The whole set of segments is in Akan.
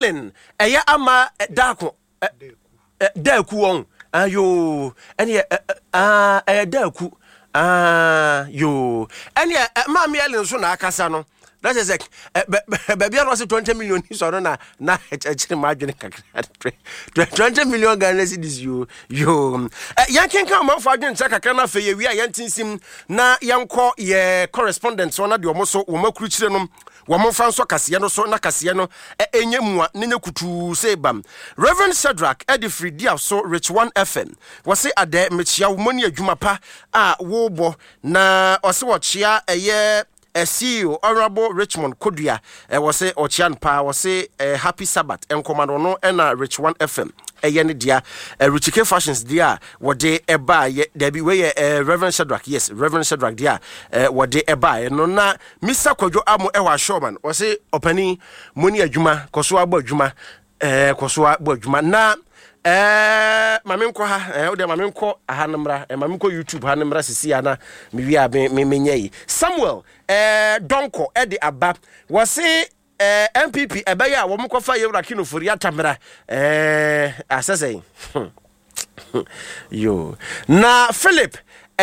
Robin eya ama dako daku on ayo ene daku yo ene maami Ellen so na akasa no that is like baby I was 20 million so na madwene kakra 20 million Ghana cedis yo yanken kan man fa adwene kakra na fe ye wi a yantinsim na yanko ye correspondent so na de omo so wo makuru kire no wo mo fa so kase no so na kase no enye mua ne kutu say bam Reverend Shadrach Edifree dia so Rich 1 FM wose ade mechia wo moni adwuma pa a wo bo na ose wo chia eye CEO Honorable Richmond Kodua was say Ochian Pa was say happy Sabbath and command no na Rich 1 FM ne dia Richike Fashions dia what de eba there be way Reverend Shadrach yes Reverend Shadrach dia what de eba no na Mr. Kwadwo Amo ewa Showman was say opani moni adwuma koso agba adwuma na mamenko ha ode mamenko ahanmra mamenko YouTube hanmra sisi ana mewi a menyai Samuel donko ede aba wose MPP ebaya wo mkofa yewra kinofori atamra asese yo na Philip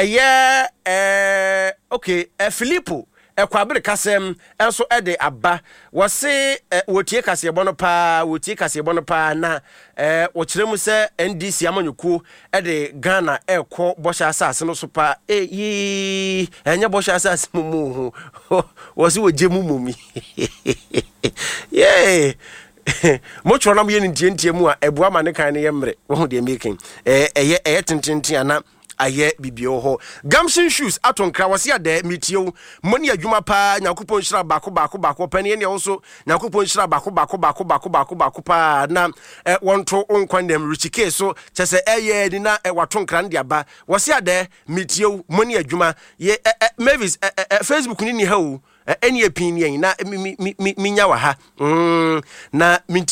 okay Philippo ekwabere kasem enso ede aba wose wotie kase bono pa na wo kiremu se NDC amanyuku ede Ghana ekọ bosha asase no so pa enye bosha asase mumu wose wogemu mumi yeah mochro na ye ntie mu a ebua ma ne kan ne yemre wo hu de making eye tintintin ana aye bibio ho Gamson shoes atonkra wase ade mitio moni adwuma pa nyakopon hira bako pani ne also nyakopon hira bako pa na wonto onkwanem Richike so chese eye ni na watonkra ndi aba wase ade mitio moni adwuma ye Mavis Facebook ni ha o eni epin ni na minya wa ha na